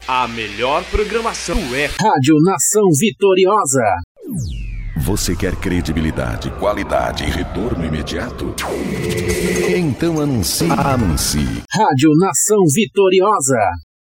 A melhor programação é Rádio Nação Vitoriosa. Você quer credibilidade, qualidade e retorno imediato? Então anuncie. Rádio Nação Vitoriosa.